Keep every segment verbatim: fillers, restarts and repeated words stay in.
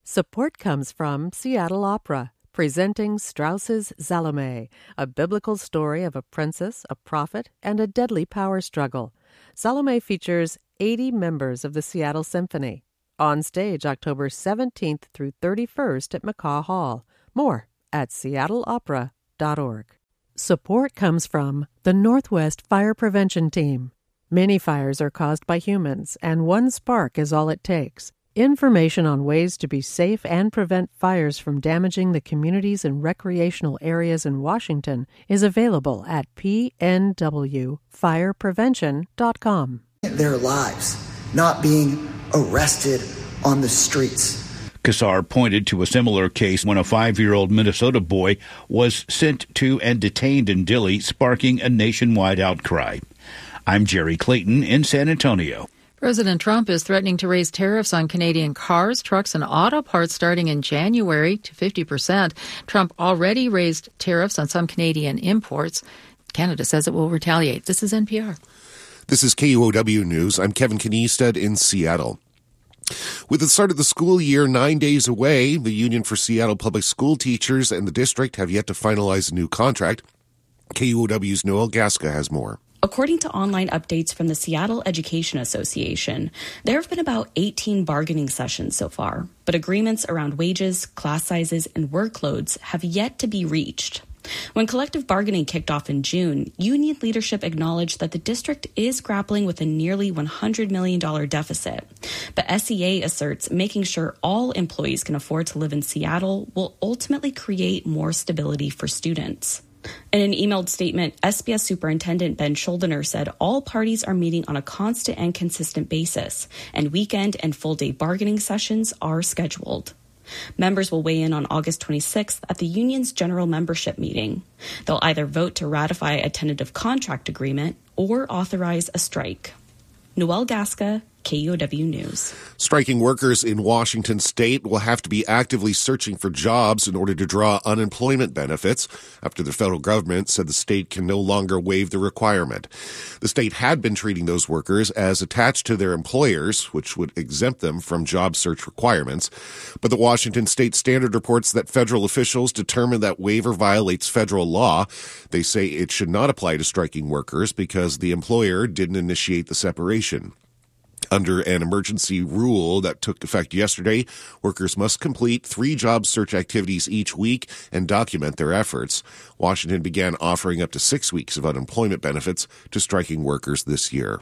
Support comes from Seattle Opera, presenting Strauss's Salome, a biblical story of a princess, a prophet, and a deadly power struggle. Salome features eighty members of the Seattle Symphony. On stage October seventeenth through thirty-first at McCaw Hall. More at seattle opera dot org. Support comes from the Northwest Fire Prevention Team. Many fires are caused by humans, and one spark is all it takes. Information on ways to be safe and prevent fires from damaging the communities and recreational areas in Washington is available at p n w fire prevention dot com. Their lives, not being arrested on the streets. Kassar pointed to a similar case when a five-year-old Minnesota boy was sent to and detained in Dilley, sparking a nationwide outcry. I'm Jerry Clayton in San Antonio. President Trump is threatening to raise tariffs on Canadian cars, trucks, and auto parts starting in January to fifty percent. Trump already raised tariffs on some Canadian imports. Canada says it will retaliate. This is N P R. This is K U O W News. I'm Kevin Kniested in Seattle. With the start of the school year nine days away, the Union for Seattle Public School Teachers and the district have yet to finalize a new contract. K U O W's Noel Gasca has more. According to online updates from the Seattle Education Association, there have been about eighteen bargaining sessions so far, but agreements around wages, class sizes, and workloads have yet to be reached. When collective bargaining kicked off in June, union leadership acknowledged that the district is grappling with a nearly one hundred million dollars deficit. But S E A asserts making sure all employees can afford to live in Seattle will ultimately create more stability for students. In an emailed statement, S B S Superintendent Ben Schuldiner said all parties are meeting on a constant and consistent basis, and weekend and full-day bargaining sessions are scheduled. Members will weigh in on August twenty-sixth at the union's general membership meeting. They'll either vote to ratify a tentative contract agreement or authorize a strike. Noel Gasca, K U O W News. Striking workers in Washington state will have to be actively searching for jobs in order to draw unemployment benefits after the federal government said the state can no longer waive the requirement. The state had been treating those workers as attached to their employers, which would exempt them from job search requirements. But the Washington State Standard reports that federal officials determined that waiver violates federal law. They say it should not apply to striking workers because the employer didn't initiate the separation. Under an emergency rule that took effect yesterday, workers must complete three job search activities each week and document their efforts. Washington began offering up to six weeks of unemployment benefits to striking workers this year.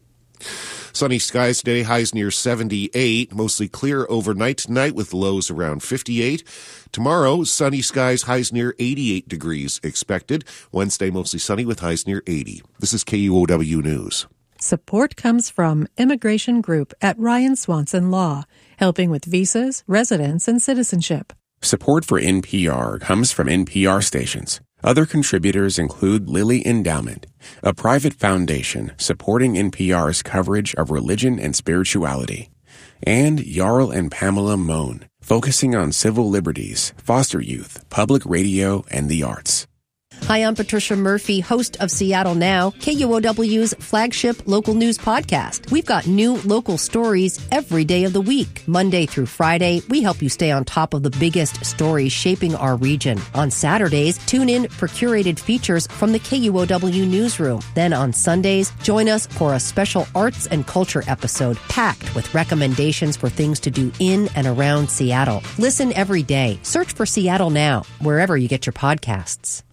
Sunny skies today, highs near seventy-eight, mostly clear overnight tonight with lows around fifty-eight. Tomorrow, sunny skies, highs near eighty-eight degrees expected. Wednesday, mostly sunny with highs near eighty. This is K U O W News. Support comes from Immigration Group at Ryan Swanson Law, helping with visas, residence, and citizenship. Support for N P R comes from N P R stations. Other contributors include Lilly Endowment, a private foundation supporting N P R's coverage of religion and spirituality, and Jarl and Pamela Mohn, focusing on civil liberties, foster youth, public radio, and the arts. Hi, I'm Patricia Murphy, host of Seattle Now, K U O W's flagship local news podcast. We've got new local stories every day of the week. Monday through Friday, we help you stay on top of the biggest stories shaping our region. On Saturdays, tune in for curated features from the K U O W newsroom. Then on Sundays, join us for a special arts and culture episode packed with recommendations for things to do in and around Seattle. Listen every day. Search for Seattle Now, wherever you get your podcasts.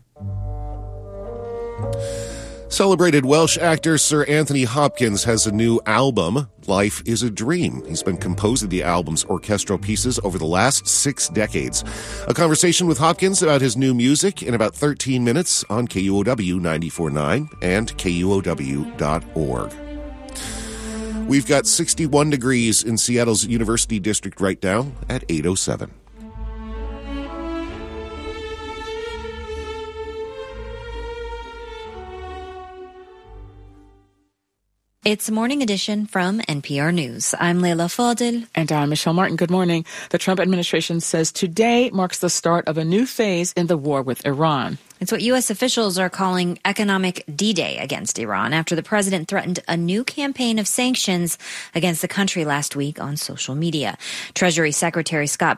Celebrated Welsh actor Sir Anthony Hopkins has a new album, Life is a Dream. He's been composing the album's orchestral pieces over the last six decades. A conversation with Hopkins about his new music in about thirteen minutes on K U O W ninety-four point nine and K U O W dot org. We've got sixty-one degrees in Seattle's University District right now at eight oh seven. It's Morning Edition from N P R News. I'm Leila Fadil. And I'm Michelle Martin. Good morning. The Trump administration says today marks the start of a new phase in the war with Iran. It's what U S officials are calling economic D-Day against Iran after the president threatened a new campaign of sanctions against the country last week on social media. Treasury Secretary Scott